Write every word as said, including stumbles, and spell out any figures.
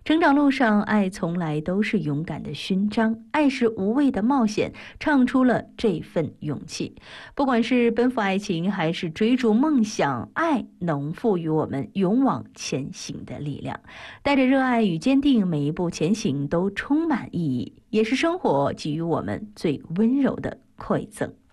成长路上，爱从来都是勇敢的勋章，爱是无畏的冒险，唱出了这份勇气。不管是奔赴爱情，还是追逐梦想，爱能赋予我们勇往前行的力量。带着热爱与坚定，每一步前行都充满意义，也是生活给予我们最温柔的馈赠。